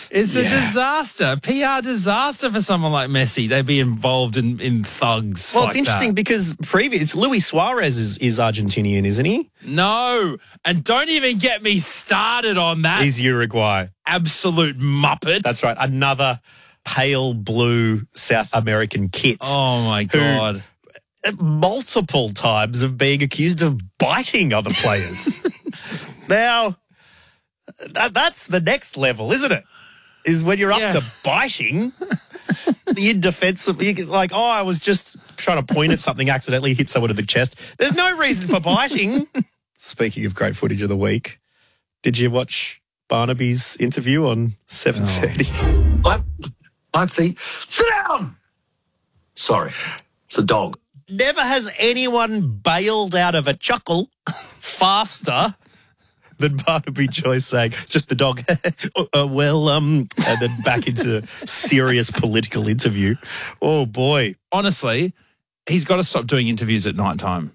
It's a disaster, PR disaster for someone like Messi. They'd be involved in thugs. Well, it's interesting because Luis Suarez is Argentinian, isn't he? No, and don't even get me started on that. He's Uruguay. Absolute muppet. That's right. Another pale blue South American kit. Oh, my God. Multiple times of being accused of biting other players. Now, that's the next level, isn't it? Is when you're up to biting, the indefensible, like, I was just trying to point at something, accidentally hit someone in the chest. There's no reason for biting. Speaking of great footage of the week, did you watch Barnaby's interview on 7:30? I think, sit down! Sorry, it's a dog. Never has anyone bailed out of a chuckle faster than Barnaby Joyce saying, just the dog, and then back into serious political interview. Oh, boy. Honestly, he's got to stop doing interviews at night time.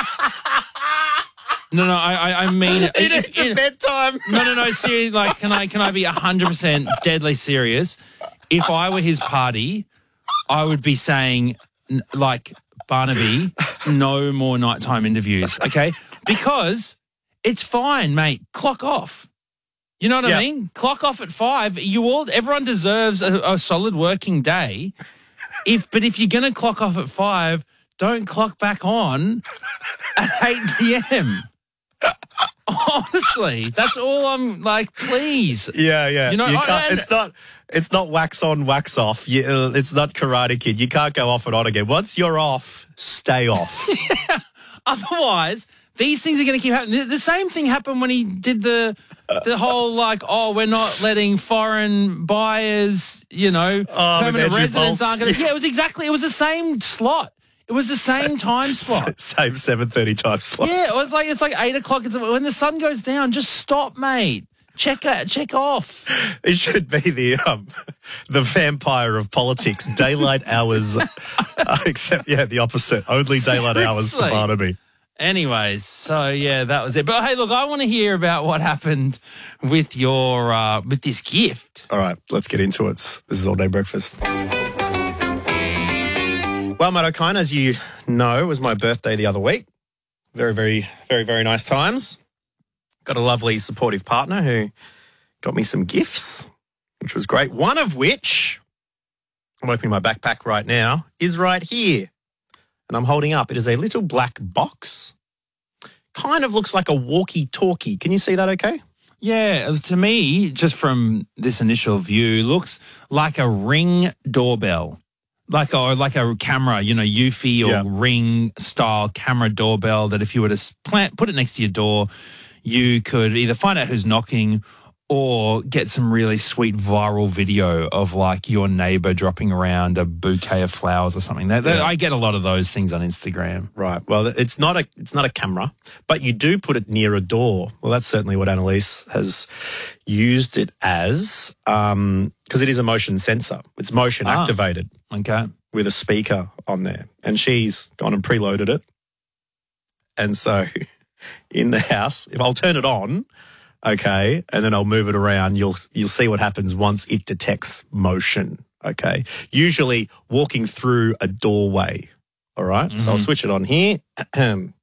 No, I mean it. It's a bedtime. No, seriously, like, can I be 100% deadly serious? If I were his party, I would be saying, like, Barnaby, no more nighttime interviews, okay? Because it's fine, mate. Clock off. You know what I mean? Clock off at 5. Everyone deserves a solid working day. But if you're going to clock off at 5, don't clock back on at 8 p.m. Honestly, that's all I'm like, please. Yeah. You know, it's not wax on, wax off. It's not Karate Kid. You can't go off and on again. Once you're off, stay off. Otherwise, these things are going to keep happening. The same thing happened when he did the whole, like, we're not letting foreign buyers, permanent residents aren't going to. Yeah, it was the same slot. It was the same time slot. Same 7:30 time slot. Yeah, it's like 8 o'clock. When the sun goes down, just stop, mate. Check off. It should be the vampire of politics, daylight hours, except the opposite. Only daylight hours for Barnaby. Anyways, so that was it. But hey, look, I want to hear about what happened with your with this gift. All right, let's get into it. This is All Day Breakfast. Well, Matt O'Kine, as you know, it was my birthday the other week. Very, very, very, very nice times. Got a lovely supportive partner who got me some gifts, which was great. One of which, I'm opening my backpack right now, is right here. And I'm holding up. It is a little black box. Kind of looks like a walkie-talkie. Can you see that okay? Yeah, to me, just from this initial view, looks like a Ring doorbell. Like a camera, Eufy or Ring style camera doorbell that if you were to put it next to your door, you could either find out who's knocking or get some really sweet viral video of like your neighbor dropping around a bouquet of flowers or something. I get a lot of those things on Instagram. Right. Well, it's not a camera, but you do put it near a door. Well, that's certainly what Annalise has used it as, because it is a motion sensor. It's motion activated. Okay. With a speaker on there. And she's gone and preloaded it. And so in the house, if I'll turn it on, okay, and then I'll move it around, you'll see what happens once it detects motion, okay? Usually walking through a doorway, all right? Mm-hmm. So I'll switch it on here.